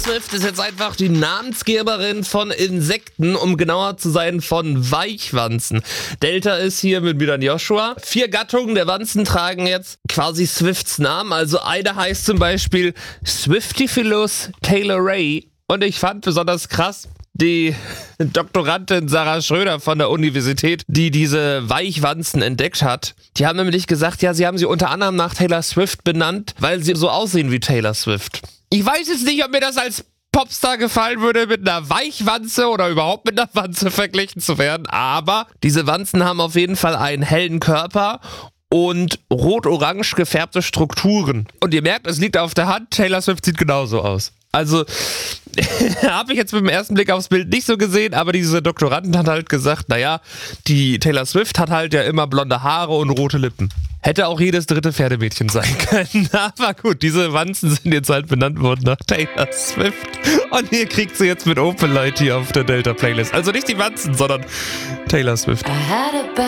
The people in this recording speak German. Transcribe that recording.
Swift ist jetzt einfach die Namensgeberin von Insekten, um genauer zu sein von Weichwanzen. Delta ist hier mit mir dann Joshua. 4 Gattungen der Wanzen tragen jetzt quasi Swifts Namen. Also eine heißt zum Beispiel Swiftifilus taylori. Und ich fand besonders krass, die Doktorandin Sarah Schröder von der Universität, die diese Weichwanzen entdeckt hat, die haben nämlich gesagt, ja, sie haben sie unter anderem nach Taylor Swift benannt, weil sie so aussehen wie Taylor Swift. Ich weiß jetzt nicht, ob mir das als Popstar gefallen würde, mit einer Weichwanze oder überhaupt mit einer Wanze verglichen zu werden, aber diese Wanzen haben auf jeden Fall einen hellen Körper und rot-orange gefärbte Strukturen. Und ihr merkt, es liegt auf der Hand, Taylor Swift sieht genauso aus. Also, habe ich jetzt mit dem ersten Blick aufs Bild nicht so gesehen, aber diese Doktorandin hat halt gesagt, naja, die Taylor Swift hat halt ja immer blonde Haare und rote Lippen. Hätte auch jedes dritte Pferdemädchen sein können. Aber gut, diese Wanzen sind jetzt halt benannt worden nach Taylor Swift. Und ihr kriegt sie jetzt mit Open Light hier auf der Delta Playlist. Also nicht die Wanzen, sondern Taylor Swift.